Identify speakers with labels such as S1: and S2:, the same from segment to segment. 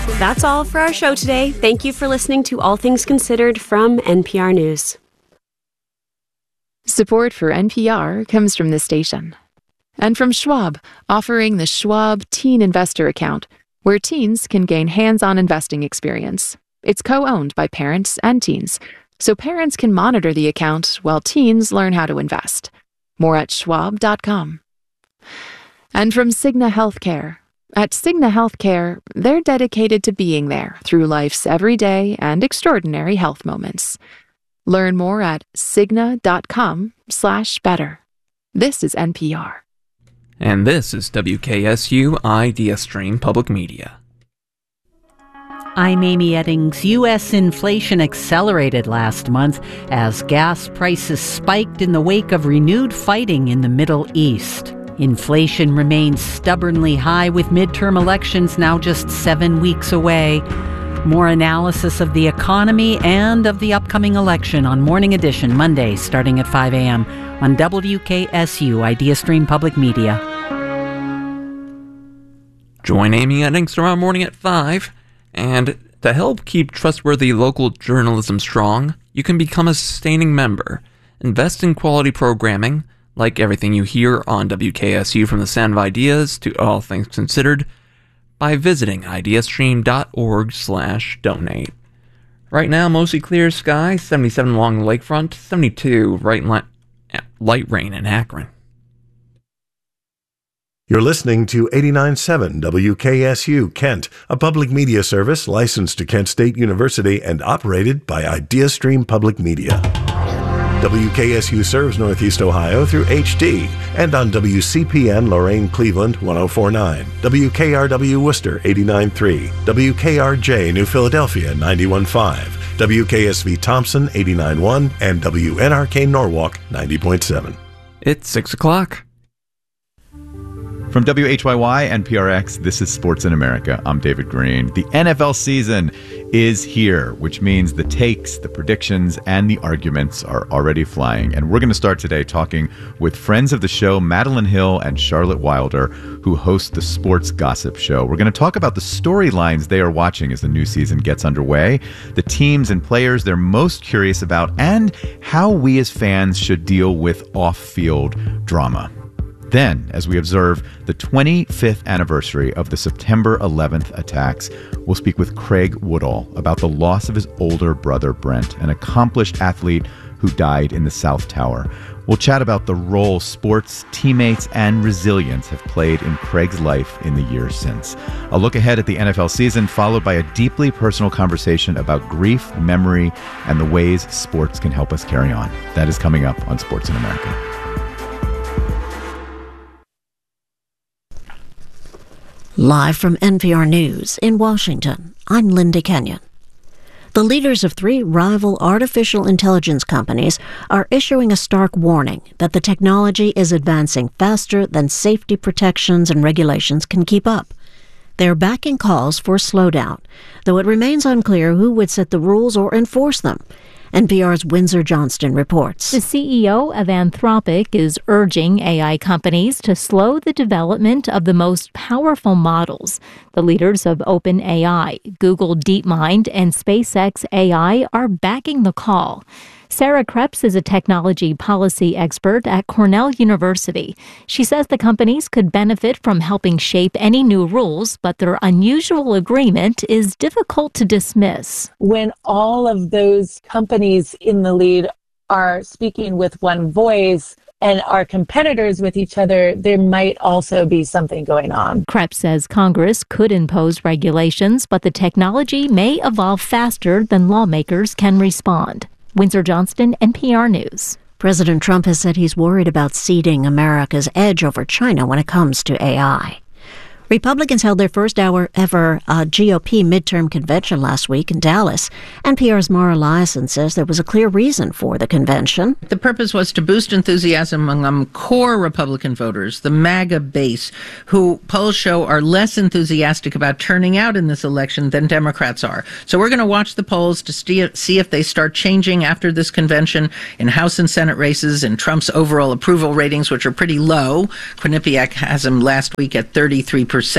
S1: That's all for our show today. Thank you for listening to All Things Considered from NPR News.
S2: Support for NPR comes from this station. And from Schwab, offering the Schwab Teen Investor Account, where teens can gain hands-on investing experience. It's co-owned by parents and teens, so parents can monitor the account while teens learn how to invest. More at schwab.com. And from Cigna Healthcare. At Cigna Healthcare, they're dedicated to being there through life's everyday and extraordinary health moments. Learn more at cigna.com/better. This is NPR.
S3: And this is WKSU IdeaStream Public Media.
S4: I'm Amy Eddings. U.S. inflation accelerated last month as gas prices spiked in the wake of renewed fighting in the Middle East. Inflation remains stubbornly high with midterm elections now just 7 weeks away. More analysis of the economy and of the upcoming election on Morning Edition, Monday, starting at 5 a.m. on WKSU IdeaStream Public Media.
S3: Join Amy Eddings tomorrow morning at 5. And to help keep trustworthy local journalism strong, you can become a sustaining member. Invest in quality programming, like everything you hear on WKSU from the Sound of Ideas to All Things Considered, by visiting ideastream.org/donate. Right now, mostly clear sky, 77 along the lakefront, 72 light rain in Akron.
S5: You're listening to 89.7 WKSU Kent, a public media service licensed to Kent State University and operated by IdeaStream Public Media. WKSU serves Northeast Ohio through HD and on WCPN Lorain Cleveland 104.9, WKRW Worcester 89.3, WKRJ New Philadelphia 91.5, WKSV Thompson 89.1, and WNRK Norwalk 90.7.
S3: It's 6 o'clock.
S6: From WHYY and PRX, this is Sports in America. I'm David Green. The NFL season is here, which means the takes, the predictions, and the arguments are already flying. And we're going to start today talking with friends of the show, Madeline Hill and Charlotte Wilder, who host the Sports Gossip Show. We're going to talk about the storylines they are watching as the new season gets underway, the teams and players they're most curious about, and how we as fans should deal with off-field drama. Then, as we observe the 25th anniversary of the September 11th attacks, we'll speak with Craig Woodall about the loss of his older brother, Brent, an accomplished athlete who died in the South Tower. We'll chat about the role sports, teammates, and resilience have played in Craig's life in the years since. A look ahead at the NFL season, followed by a deeply personal conversation about grief, memory, and the ways sports can help us carry on. That is coming up on Sports in America.
S7: Live from NPR News in Washington, I'm Linda Kenyon. The leaders of 3 rival artificial intelligence companies are issuing a stark warning that the technology is advancing faster than safety protections and regulations can keep up. They're backing calls for a slowdown, though it remains unclear who would set the rules or enforce them. NPR's Windsor Johnston reports.
S8: The CEO of Anthropic is urging AI companies to slow the development of the most powerful models. The leaders of OpenAI, Google DeepMind, and SpaceX AI are backing the call. Sarah Krebs is a technology policy expert at Cornell University. She says the companies could benefit from helping shape any new rules, but their unusual agreement is difficult to dismiss.
S9: When all of those companies in the lead are speaking with one voice and are competitors with each other, there might also be something going on.
S8: Krebs says Congress could impose regulations, but the technology may evolve faster than lawmakers can respond. Windsor Johnston, NPR News.
S7: President Trump has said he's worried about ceding America's edge over China when it comes to AI. Republicans held their first ever GOP midterm convention last week in Dallas. NPR's Mara Liasson says there was a clear reason for the convention.
S10: The purpose was to boost enthusiasm among core Republican voters, the MAGA base, who polls show are less enthusiastic about turning out in this election than Democrats are. So we're going to watch the polls to see if they start changing after this convention in House and Senate races and Trump's overall approval ratings, which are pretty low. Quinnipiac has him last week at 33%.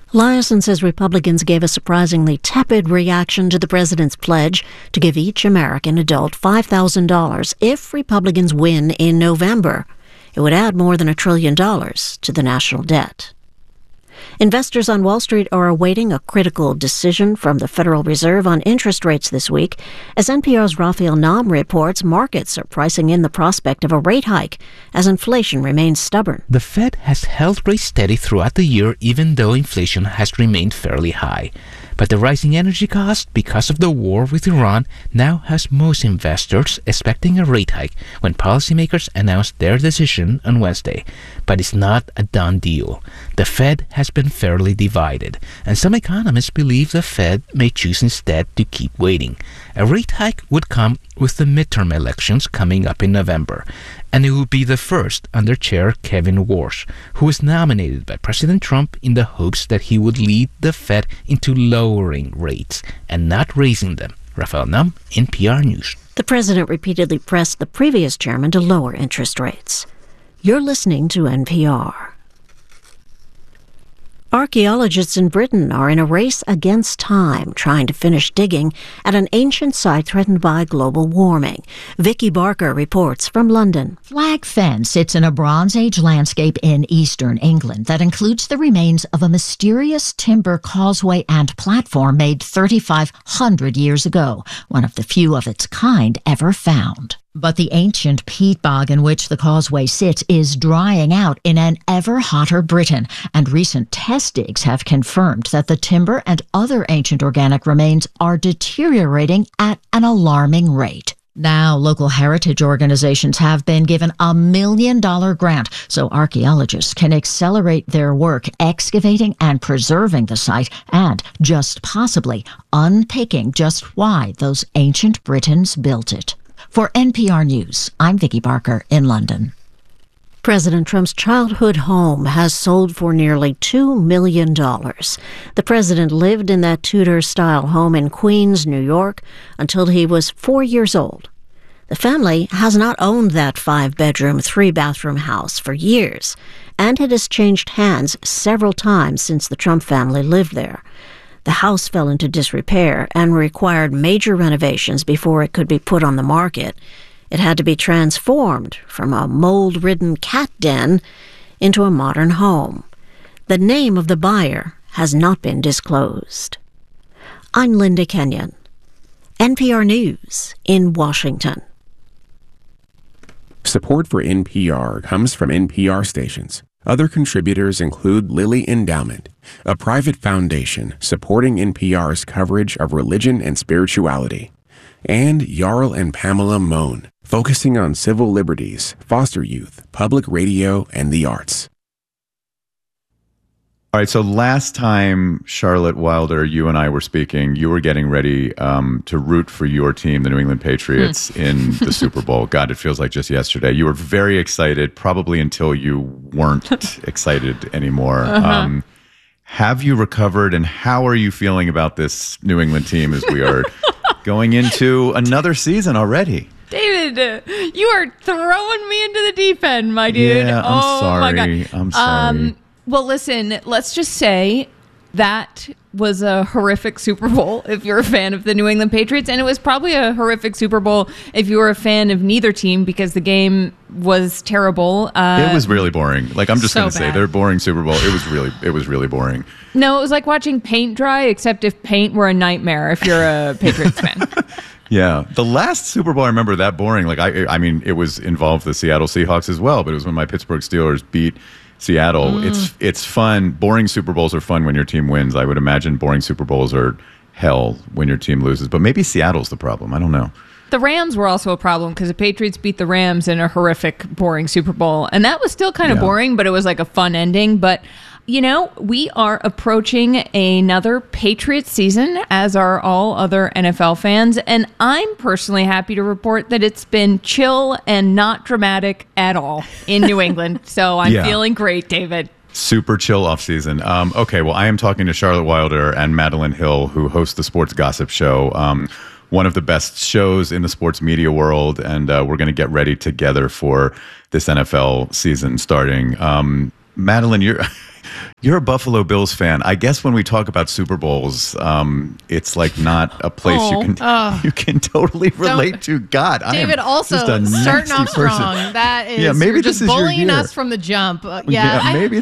S7: Liason says Republicans gave a surprisingly tepid reaction to the president's pledge to give each American adult $5,000 if Republicans win in November. It would add more than $1 trillion to the national debt. Investors on Wall Street are awaiting a critical decision from the Federal Reserve on interest rates this week. As NPR's Raphael Nahm reports, markets are pricing in the prospect of a rate hike as inflation remains stubborn.
S11: The Fed has held rates steady throughout the year, even though inflation has remained fairly high. But the rising energy cost because of the war with Iran now has most investors expecting a rate hike when policymakers announce their decision on Wednesday. But it's not a done deal. The Fed has been fairly divided, and some economists believe the Fed may choose instead to keep waiting. A rate hike would come with the midterm elections coming up in November, and it would be the first under Chair Kevin Warsh, who was nominated by President Trump in the hopes that he would lead the Fed into lowering rates and not raising them. Raphael Nahm, NPR News.
S7: The president repeatedly pressed the previous chairman to lower interest rates. You're listening to NPR. Archaeologists in Britain are in a race against time, trying to finish digging at an ancient site threatened by global warming. Vicky Barker reports from London.
S12: Flag Fen sits in a Bronze Age landscape in eastern England that includes the remains of a mysterious timber causeway and platform made 3,500 years ago, one of the few of its kind ever found. But the ancient peat bog in which the causeway sits is drying out in an ever hotter Britain, and recent test digs have confirmed that the timber and other ancient organic remains are deteriorating at an alarming rate. Now, local heritage organizations have been given a $1 million grant so archaeologists can accelerate their work excavating and preserving the site and, just possibly, unpicking just why those ancient Britons built it. For NPR News, I'm Vicky Barker in London.
S7: President Trump's childhood home has sold for nearly $2 million. The president lived in that Tudor-style home in Queens, New York, until he was 4 years old. The family has not owned that 5-bedroom, 3-bathroom house for years, and it has changed hands several times since the Trump family lived there. The house fell into disrepair and required major renovations before it could be put on the market. It had to be transformed from a mold-ridden cat den into a modern home. The name of the buyer has not been disclosed. I'm Linda Kenyon, NPR News in Washington.
S13: Support for NPR comes from NPR stations. Other contributors include Lilly Endowment, a private foundation supporting NPR's coverage of religion and spirituality, and Jarl and Pamela Mohn, focusing on civil liberties, foster youth, public radio, and the arts.
S6: All right, so last time, Charlotte Wilder, you and I were speaking, you were getting ready to root for your team, the New England Patriots, in the Super Bowl. God, it feels like just yesterday. You were very excited, probably until you weren't excited anymore. Have you recovered, and how are you feeling about this New England team as we are going into another season already?
S14: David, you are throwing me into the deep end, my dude.
S6: Yeah, I'm sorry.
S14: My God.
S6: I'm sorry.
S14: Well, listen, let's just say that was a horrific Super Bowl if you're a fan of the New England Patriots, and it was probably a horrific Super Bowl if you were a fan of neither team because the game was terrible.
S6: It was really boring. Like, I'm just
S14: so
S6: going to say, their boring Super Bowl, it was really boring.
S14: No, it was like watching paint dry, except if paint were a nightmare if you're a Patriots fan.
S6: Yeah. The last Super Bowl I remember that boring. Like, I mean, it was involved the Seattle Seahawks as well, but it was when my Pittsburgh Steelers beat Seattle. It's fun. Boring Super Bowls are fun when your team wins. I would imagine boring Super Bowls are hell when your team loses. But maybe Seattle's the problem. I don't know.
S14: The Rams were also a problem because the Patriots beat the Rams in a horrific, boring Super Bowl. And that was still kind of boring, but it was like a fun ending. But, you know, we are approaching another Patriots season, as are all other NFL fans. And I'm personally happy to report that it's been chill and not dramatic at all in New England. So I'm feeling great, David.
S6: Super chill offseason. Okay, well, I am talking to Charlotte Wilder and Madeline Hill, who host the Sports Gossip Show, one of the best shows in the sports media world, and we're going to get ready together for this NFL season starting. Madeline, You're a Buffalo Bills fan. I guess when we talk about Super Bowls, it's like not a place you can totally relate to. God,
S15: David, also
S6: just a
S15: starting
S6: nasty
S15: off
S6: person.
S15: strong. That is,
S6: maybe
S15: you're
S6: this
S15: just
S6: is your
S15: bullying
S6: year.
S15: us from the jump.
S6: Maybe